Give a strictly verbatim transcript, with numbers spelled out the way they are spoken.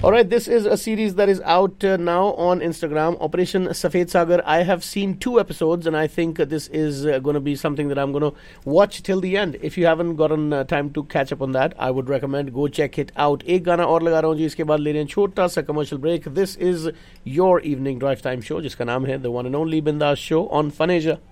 Alright, this is a series that is out uh, now on Instagram, Operation Safed Sagar. I have seen two episodes and I think uh, this is uh, going to be something that I'm going to watch till the end. If you haven't gotten uh, time to catch up on that, I would recommend go check it out. एक गाना और लगा रहा हूँ जी, इसके बाद ले रहे हैं छोटा सा commercial break. This is your evening drive time show जिसका नाम है The One and Only Bindas Show on Fun Asia.